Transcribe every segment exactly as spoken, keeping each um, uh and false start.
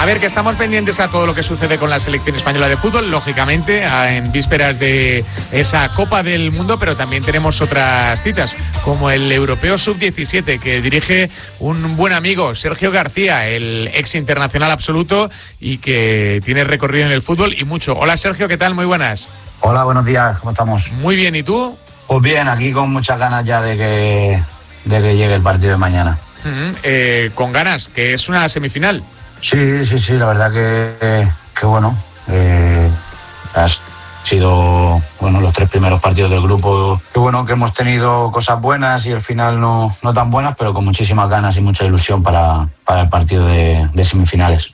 A ver, que estamos pendientes a todo lo que sucede con la selección española de fútbol, lógicamente, en vísperas de esa Copa del Mundo, pero también tenemos otras citas, como el Europeo sub diecisiete, que dirige un buen amigo, Sergio García, el ex internacional absoluto y que tiene recorrido en el fútbol y mucho. Hola Sergio, ¿qué tal? Muy buenas. Hola, buenos días, ¿cómo estamos? Muy bien, ¿y tú? Pues bien, aquí con muchas ganas ya de que, de que llegue el partido de mañana. Uh-huh. Eh, con ganas, que es una semifinal. Sí, sí, sí, la verdad que, que bueno, eh, ha sido bueno los tres primeros partidos del grupo. Qué bueno que hemos tenido cosas buenas y al final no, no tan buenas, pero con muchísimas ganas y mucha ilusión para, para el partido de, de semifinales.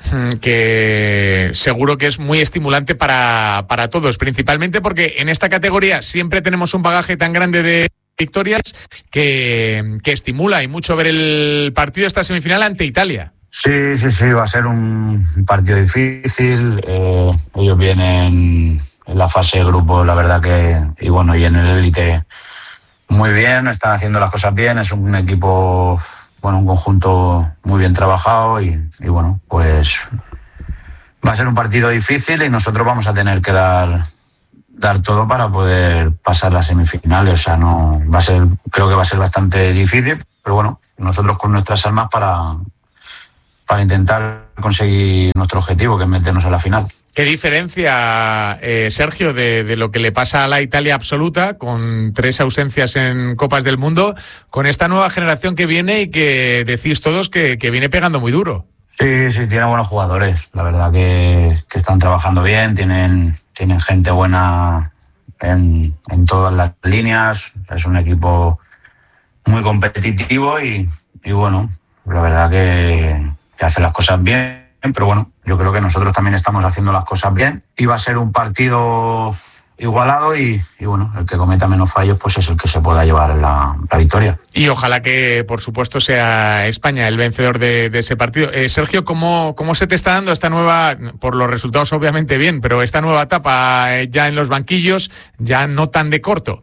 Que seguro que es muy estimulante para, para todos, principalmente porque en esta categoría siempre tenemos un bagaje tan grande de victorias que, que estimula y mucho ver el partido de esta semifinal ante Italia. Sí, sí, sí, va a ser un partido difícil. Eh, ellos vienen en la fase de grupo, la verdad que, y bueno, y en el élite muy bien, están haciendo las cosas bien. Es un equipo, bueno, un conjunto muy bien trabajado y, y bueno, pues va a ser un partido difícil y nosotros vamos a tener que dar, dar todo para poder pasar las semifinales. O sea, no va a ser, creo que va a ser bastante difícil, pero bueno, nosotros con nuestras armas para para intentar conseguir nuestro objetivo, que es meternos a la final. ¿Qué diferencia, eh, Sergio, de, de lo que le pasa a la Italia absoluta, con tres ausencias en Copas del Mundo, con esta nueva generación que viene y que decís todos que, que viene pegando muy duro? Sí, sí, tiene buenos jugadores. La verdad que, que están trabajando bien, tienen, tienen gente buena en, en todas las líneas. Es un equipo muy competitivo y, y bueno, la verdad que... que hace las cosas bien, pero bueno, yo creo que nosotros también estamos haciendo las cosas bien y va a ser un partido igualado y, y bueno, el que cometa menos fallos pues es el que se pueda llevar la, la victoria. Y ojalá que, por supuesto, sea España el vencedor de, de ese partido. Eh, Sergio, ¿cómo, ¿cómo se te está dando esta nueva, por los resultados obviamente bien, pero esta nueva etapa eh, ya en los banquillos, ya no tan de corto?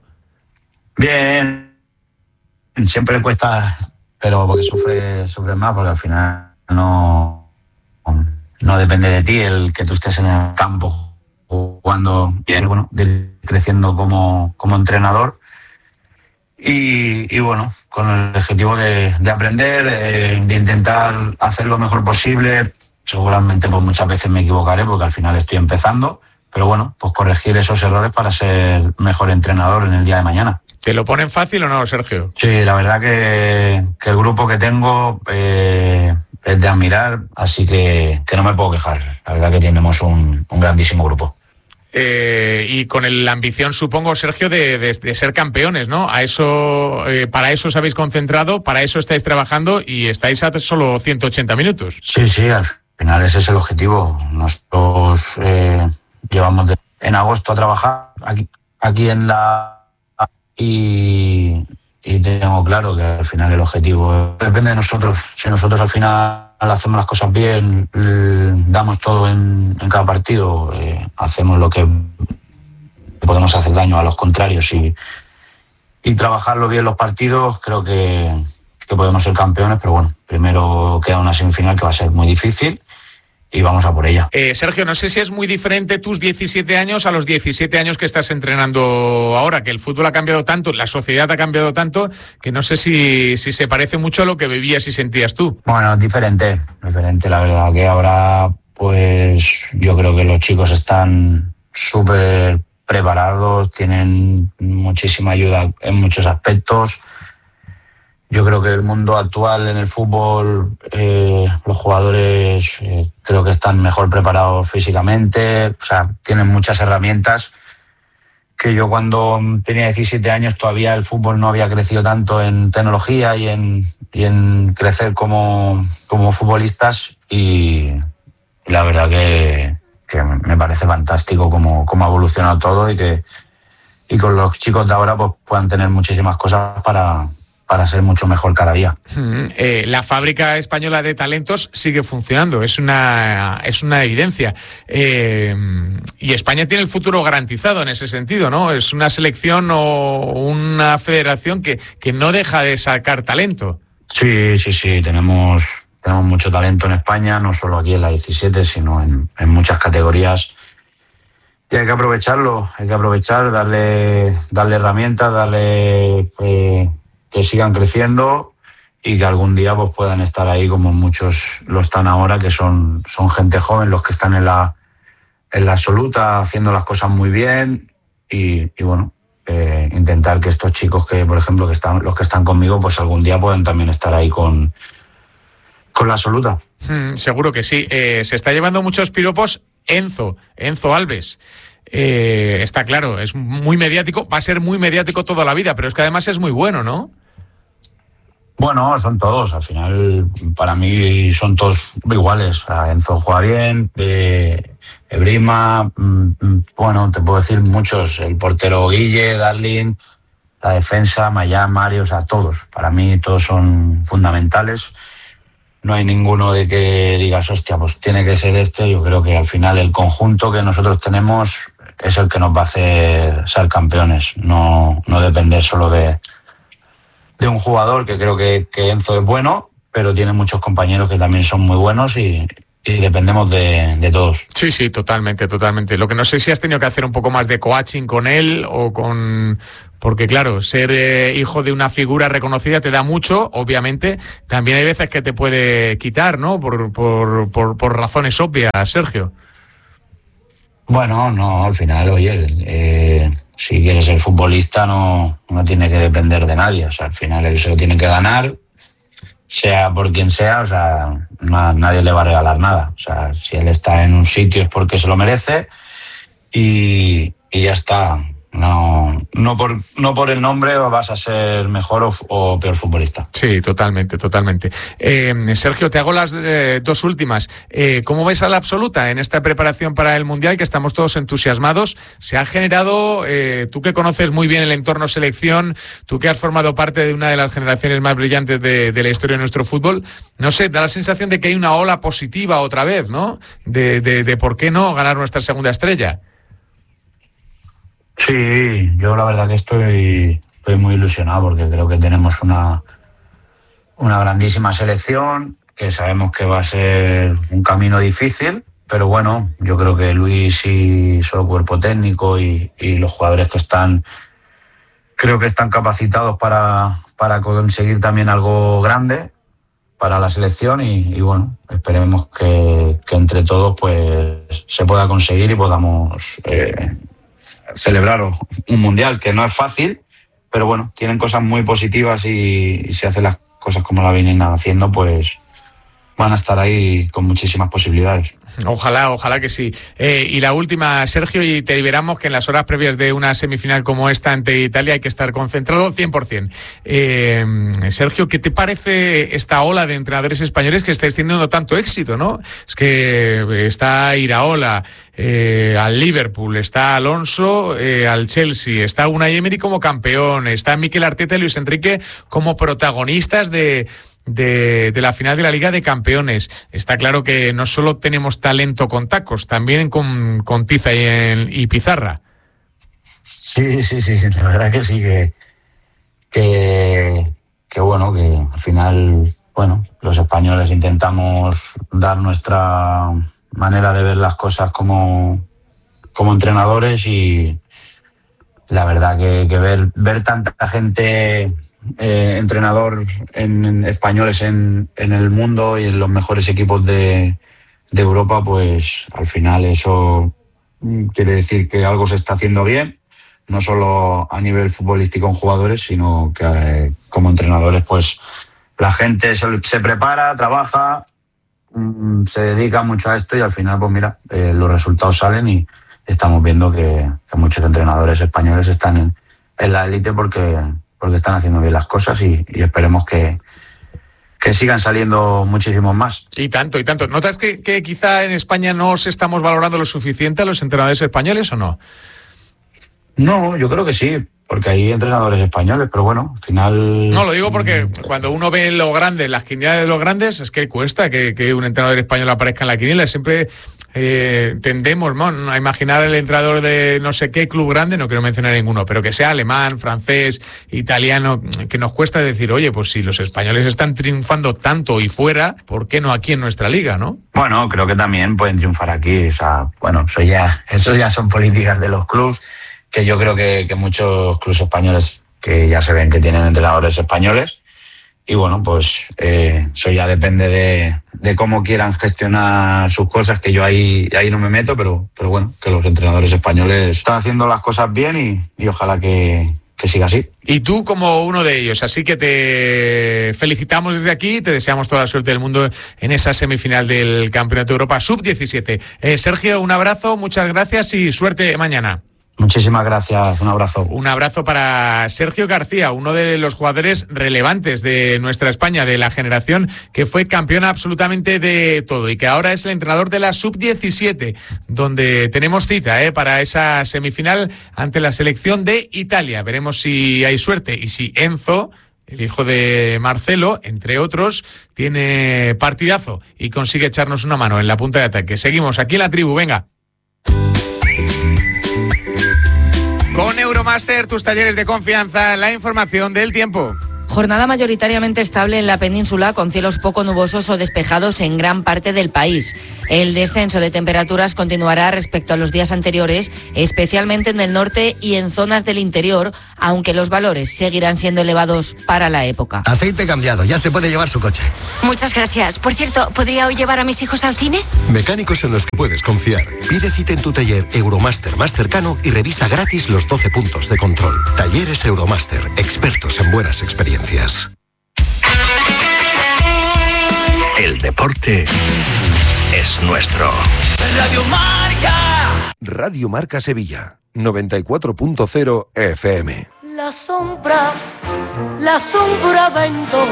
Bien, siempre cuesta, pero porque sufre, sufre más, porque al final no, no depende de ti el que tú estés en el campo jugando bien, bueno, creciendo como, como entrenador y, y bueno, con el objetivo de, de aprender, de, de intentar hacer lo mejor posible. Seguramente pues muchas veces me equivocaré porque al final estoy empezando, pero bueno, pues corregir esos errores para ser mejor entrenador en el día de mañana. ¿Te lo ponen fácil o no, Sergio? Sí, la verdad que, que el grupo que tengo eh, es de admirar, así que, que no me puedo quejar. La verdad que tenemos un, un grandísimo grupo. Eh, y con el, la ambición, supongo, Sergio, de, de, de ser campeones, ¿no? A eso, eh, para eso os habéis concentrado, para eso estáis trabajando y estáis a solo ciento ochenta minutos. Sí, sí, al final ese es el objetivo. Nosotros eh, llevamos de, en agosto a trabajar aquí, aquí en la... Y, y tengo claro que al final el objetivo depende de nosotros. Si nosotros al final hacemos las cosas bien, damos todo en, en cada partido, eh, hacemos lo que podemos hacer daño a los contrarios y, y trabajarlo bien los partidos, creo que, que podemos ser campeones, pero bueno, primero queda una semifinal que va a ser muy difícil y vamos a por ella. Eh, Sergio, no sé si es muy diferente tus diecisiete años a los diecisiete años que estás entrenando ahora, que el fútbol ha cambiado tanto, la sociedad ha cambiado tanto, que no sé si, si se parece mucho a lo que vivías y sentías tú. Bueno, es diferente, diferente, la verdad que ahora pues yo creo que los chicos están súper preparados, tienen muchísima ayuda en muchos aspectos. Yo creo que el mundo actual en el fútbol, eh, los jugadores eh, creo que están mejor preparados físicamente, o sea, tienen muchas herramientas que yo cuando tenía diecisiete años todavía el fútbol no había crecido tanto en tecnología y en, y en crecer como, como futbolistas y, y la verdad que, que me parece fantástico cómo, cómo ha evolucionado todo y que y con los chicos de ahora pues puedan tener muchísimas cosas para... para ser mucho mejor cada día. Mm, eh, la fábrica española de talentos sigue funcionando, es una, es una evidencia. Eh, y España tiene el futuro garantizado en ese sentido, ¿no? Es una selección o una federación que, que no deja de sacar talento. Sí, sí, sí, tenemos, tenemos mucho talento en España, no solo aquí en la diecisiete, sino en, en muchas categorías. Y hay que aprovecharlo, hay que aprovechar, darle, darle herramientas, darle eh, que sigan creciendo y que algún día pues puedan estar ahí como muchos lo están ahora, que son, son gente joven, los que están en la, en la absoluta, haciendo las cosas muy bien y, y bueno, eh, intentar que estos chicos que, por ejemplo, que están, los que están conmigo, pues algún día puedan también estar ahí con, con la absoluta. Hmm, seguro que sí. Eh, se está llevando muchos piropos Enzo, Enzo Alves. Eh, está claro, es muy mediático, va a ser muy mediático toda la vida, pero es que además es muy bueno, ¿no? Bueno, son todos, al final para mí son todos iguales. O sea, Enzo juega bien, eh, Brima, mm, bueno, te puedo decir muchos, el portero Guille, Darling, la defensa, Mayán, Mario, o sea, todos. Para mí todos son fundamentales. No hay ninguno de que digas, hostia, pues tiene que ser este. Yo creo que al final el conjunto que nosotros tenemos es el que nos va a hacer ser campeones, no, no depender solo de... de un jugador, que creo que, que Enzo es bueno, pero tiene muchos compañeros que también son muy buenos y, y dependemos de, de todos. Sí, sí, totalmente, totalmente. Lo que no sé si has tenido que hacer un poco más de coaching con él o con... Porque claro, ser eh, hijo de una figura reconocida te da mucho, obviamente. También hay veces que te puede quitar, ¿no? Por, por, por, por razones obvias, Sergio. Bueno, no, al final, oye... Eh... si quieres ser futbolista no, no tiene que depender de nadie, o sea, al final él se lo tiene que ganar, sea por quien sea, o sea, no, nadie le va a regalar nada, o sea, si él está en un sitio es porque se lo merece y, y ya está. No, no por no por el nombre vas a ser mejor o, o peor futbolista. Sí, totalmente, totalmente. Eh, Sergio, te hago las eh, dos últimas. Eh, ¿Cómo ves a la absoluta en esta preparación para el Mundial, que estamos todos entusiasmados? Se ha generado, eh, tú que conoces muy bien el entorno selección, tú que has formado parte de una de las generaciones más brillantes de, de la historia de nuestro fútbol, no sé, da la sensación de que hay una ola positiva otra vez, ¿no? De, de, de por qué no ganar nuestra segunda estrella. Sí, yo la verdad que estoy, estoy muy ilusionado porque creo que tenemos una, una grandísima selección, que sabemos que va a ser un camino difícil, pero bueno, yo creo que Luis y su cuerpo técnico y, y los jugadores que están, creo que están capacitados para, para conseguir también algo grande para la selección y, y bueno, esperemos que, que entre todos pues se pueda conseguir y podamos... Eh, celebrar un mundial que no es fácil, pero bueno, tienen cosas muy positivas y, y si hacen las cosas como la vienen haciendo, pues van a estar ahí con muchísimas posibilidades. Ojalá, ojalá que sí. Eh, y la última, Sergio, y te liberamos, que en las horas previas de una semifinal como esta ante Italia hay que estar concentrado cien por ciento. Eh, Sergio, ¿qué te parece esta ola de entrenadores españoles que estáis teniendo tanto éxito, no? Es que está Iraola, eh, al Liverpool, está Alonso, eh, al Chelsea, está Unai Emery como campeón, está Mikel Arteta y Luis Enrique como protagonistas de... De, de la final de la Liga de Campeones. Está claro que no solo tenemos talento con tacos, también con, con tiza y, en, y pizarra. Sí, sí, sí, la verdad que sí, que, que, que bueno, que al final, bueno, los españoles intentamos dar nuestra manera de ver las cosas como, como entrenadores y la verdad que, que ver, ver tanta gente... Eh, entrenador en, en españoles en, en el mundo y en los mejores equipos de, de Europa, pues al final eso quiere decir que algo se está haciendo bien, no solo a nivel futbolístico en jugadores, sino que eh, como entrenadores pues la gente se, se prepara, trabaja, mmm, se dedica mucho a esto y al final pues mira, eh, los resultados salen y estamos viendo que, que muchos entrenadores españoles están en, en la élite porque porque están haciendo bien las cosas y, y esperemos que, que sigan saliendo muchísimos más. Y tanto, y tanto. ¿Notas que, que quizá en España no os estamos valorando lo suficiente a los entrenadores españoles o no? No, yo creo que sí, porque hay entrenadores españoles, pero bueno, al final... No, lo digo porque cuando uno ve lo grande, las quinielas de los grandes, es que cuesta que, que un entrenador español aparezca en la quiniela. Siempre eh, tendemos, ¿no?, a imaginar el entrenador de no sé qué club grande, no quiero mencionar ninguno, pero que sea alemán, francés, italiano, que nos cuesta decir, oye, pues si los españoles están triunfando tanto y fuera, ¿por qué no aquí en nuestra liga, no? Bueno, creo que también pueden triunfar aquí. O sea, bueno, eso ya, eso ya son políticas de los clubes, que yo creo que, que muchos clubes españoles que ya se ven que tienen entrenadores españoles. Y bueno, pues eh, eso ya depende de, de cómo quieran gestionar sus cosas, que yo ahí, ahí no me meto, pero, pero bueno, que los entrenadores españoles están haciendo las cosas bien y, y ojalá que, que siga así. Y tú como uno de ellos, así que te felicitamos desde aquí, te deseamos toda la suerte del mundo en esa semifinal del Campeonato de Europa sub diecisiete. Eh, Sergio, un abrazo, muchas gracias y suerte mañana. Muchísimas gracias, un abrazo. Un abrazo para Sergio García, uno de los jugadores relevantes de nuestra España, de la generación que fue campeón absolutamente de todo y que ahora es el entrenador de la sub diecisiete, donde tenemos cita eh, para esa semifinal ante la selección de Italia. Veremos si hay suerte y si Enzo, el hijo de Marcelo, entre otros, tiene partidazo y consigue echarnos una mano en la punta de ataque. Seguimos aquí en la tribu, venga. Con Euromaster, tus talleres de confianza, la información del tiempo. Jornada mayoritariamente estable en la península, con cielos poco nubosos o despejados en gran parte del país. El descenso de temperaturas continuará respecto a los días anteriores, especialmente en el norte y en zonas del interior, aunque los valores seguirán siendo elevados para la época. Aceite cambiado, ya se puede llevar su coche. Muchas gracias. Por cierto, ¿podría hoy llevar a mis hijos al cine? Mecánicos en los que puedes confiar. Pide cita en tu taller Euromaster más cercano y revisa gratis los doce puntos de control. Talleres Euromaster, expertos en buenas experiencias. El deporte es nuestro. Radio Marca. Radio Marca Sevilla, noventa y cuatro punto cero F M. La sombra, la sombra vento.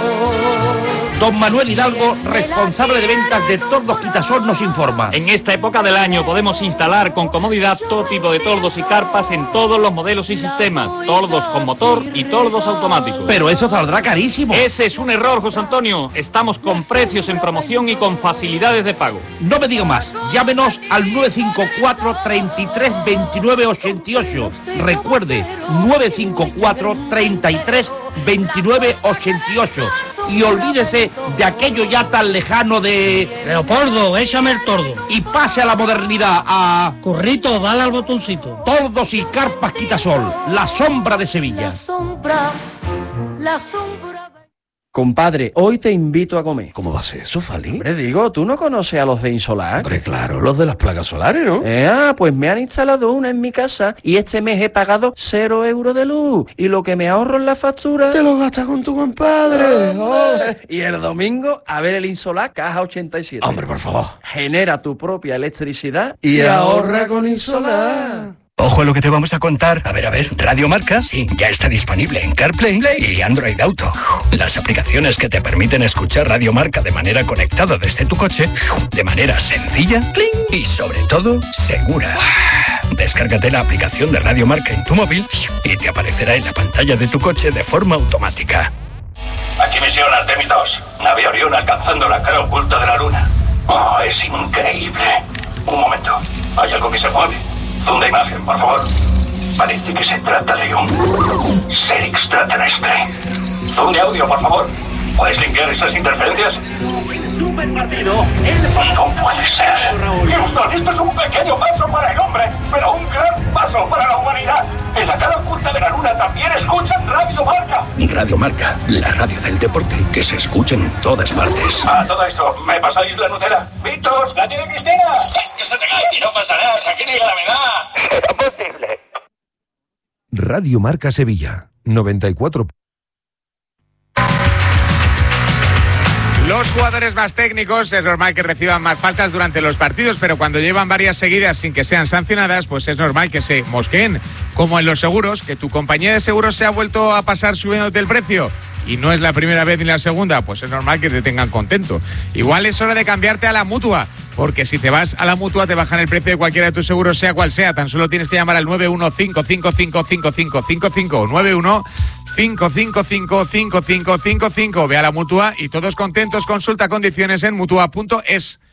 Don Manuel Hidalgo, responsable de ventas de Tordos Quitasol, nos informa. En esta época del año podemos instalar con comodidad todo tipo de tordos y carpas en todos los modelos y sistemas. Tordos con motor y tordos automáticos. Pero eso saldrá carísimo. Ese es un error, José Antonio. Estamos con precios en promoción y con facilidades de pago. No me digo más. Llámenos al nueve cinco cuatro, treinta y tres, veintinueve, ochenta y ocho. Recuerde, nueve cinco cuatro, treinta y tres, veintinueve, ochenta y ocho. Y olvídese de aquello ya tan lejano de... Leopoldo, échame el tordo. Y pase a la modernidad, a... Currito, dale al botoncito. Tordos y carpas Quitasol, la sombra de Sevilla. La sombra, la sombra... Compadre, hoy te invito a comer. ¿Cómo va a ser eso, Fali? Hombre, digo, ¿tú no conoces a los de Insolar? Hombre, claro, los de las placas solares, ¿no? Eh, ah, pues me han instalado una en mi casa y este mes he pagado cero euros de luz. Y lo que me ahorro en la factura... Te lo gastas con tu compadre. Oh. Y el domingo, a ver el Insolar Caja ochenta y siete. Hombre, por favor. Genera tu propia electricidad y, y ahorra con Insolar. Ojo a lo que te vamos a contar. A ver, a ver, Radio Marca, sí, ya está disponible en CarPlay y Android Auto. Las aplicaciones que te permiten escuchar Radio Marca de manera conectada desde tu coche, de manera sencilla y sobre todo segura. Descárgate la aplicación de Radio Marca en tu móvil y te aparecerá en la pantalla de tu coche de forma automática. Aquí misión Artemis dos. Nave Orión alcanzando la cara oculta de la Luna. Oh, es increíble. Un momento, hay algo que se mueve. Zoom de imagen, por favor. Parece que se trata de un ser extraterrestre. Zoom de audio, por favor. ¿Puedes limpiar esas interferencias? ¡Super partido! No puede ser. Houston, esto es un pequeño paso para el hombre, pero un gran paso para la humanidad. En la cara oculta de la Luna también escuchan Radio Marca. Radio Marca, la radio del deporte que se escucha en todas partes. A todo esto, ¿me pasáis la Nutella? ¡Víctor, la tiene Cristina! ¡Que se te cae! Y no pasa nada, aquí ni gravedad. ¡Es posible! Radio Marca Sevilla, noventa y cuatro. Los jugadores más técnicos es normal que reciban más faltas durante los partidos, pero cuando llevan varias seguidas sin que sean sancionadas, pues es normal que se mosqueen. Como en los seguros, que tu compañía de seguros se ha vuelto a pasar subiéndote el precio y no es la primera vez ni la segunda, pues es normal que te tengan contento. Igual es hora de cambiarte a la Mutua, porque si te vas a la Mutua te bajan el precio de cualquiera de tus seguros, sea cual sea. Tan solo tienes que llamar al nueve uno cinco cinco cinco cinco cinco cinco cinco o nueve uno cinco cinco cinco cinco cinco cinco cinco. Ve a la Mutua y todos contentos. Consulta condiciones en mutua punto es.